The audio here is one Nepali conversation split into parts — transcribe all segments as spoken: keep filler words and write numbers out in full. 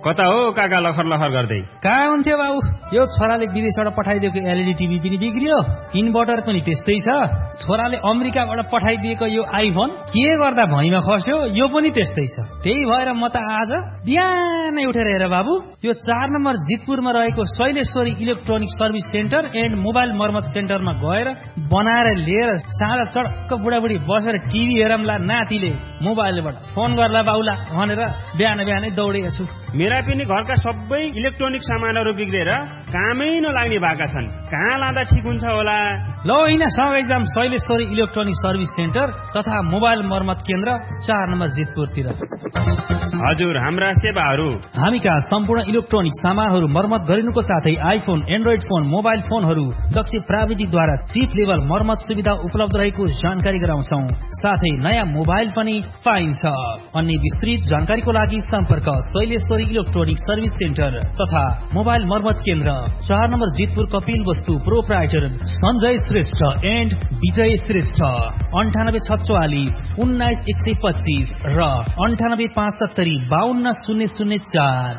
कता हो काका लखर लखर गर्दै? कहाँ हुन्थ्यो बाबु? यो छोराले विदेशबाट पठाइदिएको एलइडी टिभी पनि बिग्रियो, इन्भर्टर पनि त्यस्तै छ। छोराले अमेरिकाबाट पठाइदिएको यो आइफोन के गर्दा भैँमा खस्यो, यो पनि त्यस्तै छ। त्यही भएर म त आज बिहानै उठेर हेर बाबु, यो चार नम्बर जितपुरमा रहेको Shaileshwari electronic service centre and mobile मर्मत सेन्टरमा गएर बनाएर लिएर साँझ चड्क बुढाबुढी बसेर टिभी हेरमला, नातिले मोबाइलबाट फोन गर्ला बाउला भनेर बिहान बिहानै दौडेको छु। मेरा पनि घरका सबै इलेक्ट्रोनिक सामानहरू बिग्रेर कामै नलाग्ने भएका छन्। कहाँ लाँदा ठिक हुन्छ होला? ल होइन, सँगै जाम शैलेश्वरी इलेक्ट्रोनिक सर्भिस सेन्टर तथा मोबाइल मर्मत केन्द्र चार नम्बर जितपुरतिर। हजुर, हाम्रा सेवाहरू हामी कहाँ सम्पूर्ण इलेक्ट्रोनिक सामानहरू मर्मत गरिनुको साथै आइफोन, एन्ड्रोइड फोन, मोबाइल फोनहरू दक्ष प्राविधिकद्वारा चिप लेभल मर्मत सुविधा उपलब्ध रहेको जानकारी गराउँछौ। साथै नयाँ मोबाइल पनि पाइन्छ। अन्य विस्तृत जानकारीको लागि सम्पर्क शैलेश्वरी इलेक्ट्रोनिक सर्भिस सेन्टर तथा मोबाइल मर्मत केन्द्र चार नम्बर जितपुर कपिल वस्तु प्रोप्राइटर सञ्जय श्रेष्ठ एन्ड विजय श्रेष्ठ अन्ठानब्बे छत्वालिस उन्नाइस एक सय पच्चिस र अन्ठानब्बे पाँच सत्तरी बाहन्न शून्य शून्य चार।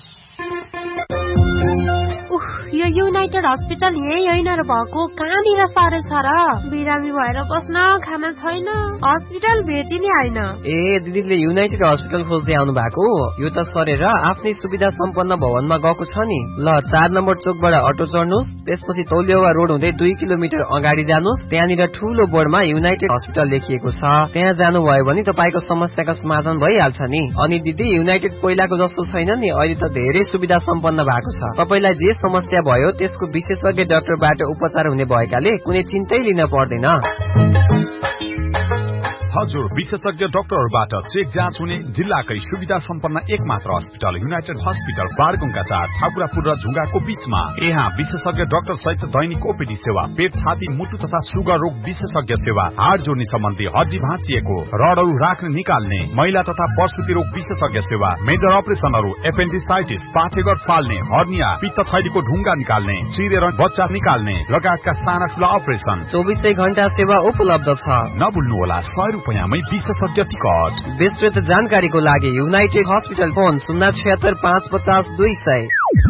यो युनाइटेड हस्पिटल यही होइन र भएको, कहाँनिर साह्रै छ र? बिरामी भएर बस्न खाना छैन, हस्पिटल भेटिने होइन। ए दिदीले युनाइटेड हस्पिटल खोज्दै आउनु भएको? यो त सरेर आफ्नै सुविधा सम्पन्न भवनमा गएको छ नि। ल चार नम्बर चोकबाट अटो चढ्नुहोस्, त्यसपछि तौलियावा रोड हुँदै दुई किलोमिटर अगाडि जानुहोस्। त्यहाँनिर ठूलो बोर्डमा युनाइटेड हस्पिटल लेखिएको छ। त्यहाँ जानुभयो भने तपाईँको समस्याको समाधान भइहाल्छ नि। अनि दिदी युनाइटेड पहिलाको जस्तो छैन नि, अहिले त धेरै सुविधा सम्पन्न भएको छ। तपाईँलाई जे समस्या भयो त्यसको विशेषज्ञ डाक्टरबाट उपचार हुने भएकाले कुनै चिन्तै लिन पर्दैन। हजुर, विशेषज्ञ डाक्टरबाट चेक जाँच हुने जिल्लाकै सुविधा सम्पन्न एकमात्र अस्पताल युनाइटेड हस्पिटल बारगंगा चार ठाकुरापुर र झुङ्गाको बीचमा। यहाँ विशेषज्ञ डाक्टर सहित दैनिक ओपीडी सेवा, पेट, छाती, मुटु तथा सुगर रोग विशेषज्ञ सेवा, हाड जोड्ने सम्बन्धी हड्डी भाँचिएको, रडहरू राख्ने निकाल्ने, महिला तथा प्रसुति रोग विशेषज्ञ सेवा, मेजर अपरेसनहरू, एपेन्डिसाइटिस, पाठेघर फाल्ने, हर्निया, पित्त थैलीको ढुङ्गा निकाल्ने, चिरेर बच्चा निकाल्ने लगायतका साना ठूला अपरेसन चौबिसै घण्टा सेवा उपलब्ध छ। नभुल्नुहोला सय रुपियाँमै विशेषज्ञ टिकट। विस्तृत जानकारीको लागि युनाइटेड हस्पिटल फोन शून्य छत्तर पाँच पचास दुई सय।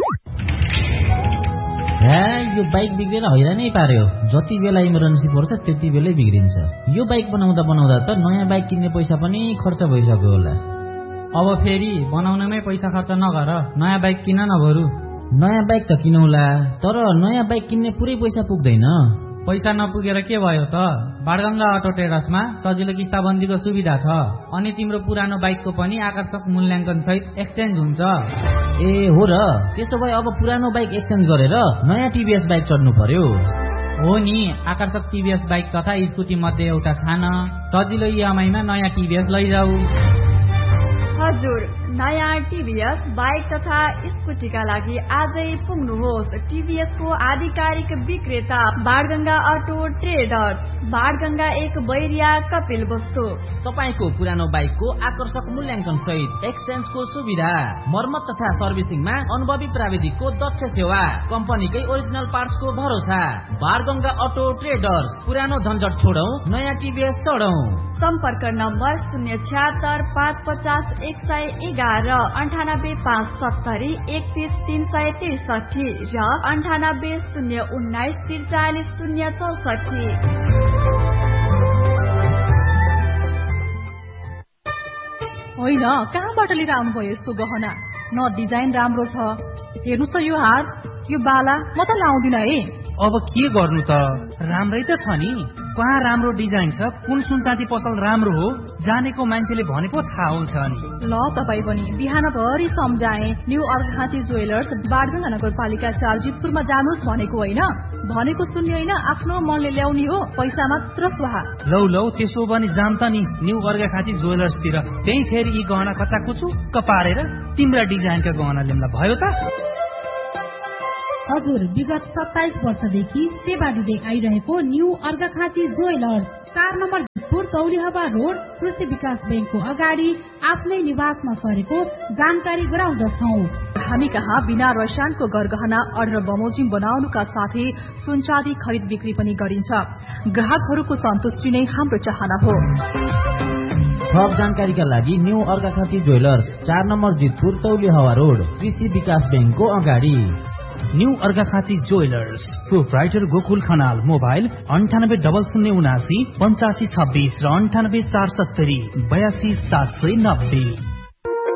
यो बाइक बिग्रेर हैरानै पार्यो। जति बेला इमर्जेन्सी पर्छ त्यति बेलै बिग्रिन्छ। यो बाइक बनाउँदा बनाउँदा त नयाँ बाइक किन्ने पैसा पनि खर्च भइसक्यो होला। अब फेरि बनाउनमै पैसा खर्च नगर, नयाँ बाइक किन न बरु। नयाँ बाइक त किनौला, तर नयाँ बाइक किन्ने पुरै पैसा पुग्दैन। पैसा नपुगेर के भयो त? बाडगंगा अटो ट्रेडर्समा सजिलो किस्ताबन्दीको सुविधा छ। अनि तिम्रो पुरानो बाइकको पनि आकर्षक मूल्याङ्कन सहित एक्सचेन्ज हुन्छ। ए हो र, त्यसो भए अब पुरानो बाइक एक्सचेन्ज गरेर नयाँ टिभीएस बाइक चढ्नु पर्यो। हो नि, आकर्षक टिभीएस बाइक तथा स्कुटी मध्ये एउटा छान, सजिलो इएमआईमा नयाँ टिभीएस लैजाऊ। हजुर, नयाँ टिभीएस बाइक तथा स्कुटीका लागि आजै पुग्नुहोस्। टिभीएस को आधिकारिक विक्रेता बाडगंगा अटो ट्रेडर्स, बाडगंगा एक बैरिया कपिल वस्तु। तपाईको पुरानो बाइकको आकर्षक मूल्याङ्कन सहित एक्सचेन्जको सुविधा, मर्मत तथा सर्भिसिङमा अनुभवी प्राविधिकको दक्ष सेवा, कम्पनीकै ओरिजिनल पार्ट्सको भरोसा। बाडगंगा अटो ट्रेडर्स, पुरानो झन्झट छोडौं, नयाँ टिभीएस चढौं। सम्पर्क नम्बर शून्य छ्यात्तर पाँच पचास एक सय एघार, अन्ठानब्बे पाँच सत्तरी एकतिस तीन सय त्रिसठी र अन्ठानब्बे शून्य उन्नाइस त्रिचालिस शून्य चौसठी। होइन, कहाँबाट लिएर आउनुभयो यस्तो गहना? न डिजाइन राम्रो छ। हेर्नुहोस् त यो हार, यो बाला म त लाउँदिन है। अब के गर्नु त? राम्रै त छ नि। कहाँ राम्रो डिजाइन छ, कुन सुनचाँदी पसल राम्रो हो, जानेको मान्छेले भने पो थाहा हुन्छ नि। ल तपाईँ पनि बिहानभरि सम्झाए न्यू अर्घाँची ज्वेलर्स बाडगंगा नगरपालिका चार जितपुरमा जानुहोस् भनेको होइन। भनेको सुन्ने होइन, आफ्नो मनले ल्याउने हो, पैसा मात्र स्वाहा। लौ लौ त्यसो भने जाम त नि न्यू अर्घाँची ज्वेलर्सतिर। त्यही फेरि यी गहना कचाकुचु कपारेर तिम्रा डिजाइनका गहना ल्याउँदा भयो त। हजुर, विगत सत्ताइस वर्षदेखि सेवा दिँदै आइरहेको न्यू अर्घाखाँची ज्वेलर्स, चार नम्बर जितपुर तौलिहवा रोड, कृषि विकास ब्याङ्कको अगाडि आफ्नै निवासमा सरेको जानकारी गराउँदछौ। हामी कहाँ बिना रसायनको गरगहना अर्डर बमोजिम बनाउनुका साथै सुनचाँदी खरिद बिक्री पनि गरिन्छ। ग्राहकहरूको सन्तुष्टि नै हाम्रो चाहना हो। थप जानकारीका लागि न्यू अर्घाखाँची ज्वेलर्स चार नम्बर जितपुर तौली हवा रोड कृषि विकास ब्याङ्कको अगाडि। New Arghakhanchi jewellers proprietor Gokul Khanal mobile अन्ठानब्बे डबल शून्य उनासी पञ्चासी छब्बिस र अन्ठानब्बे चार सत्तरी बयासी सात सय नब्बे।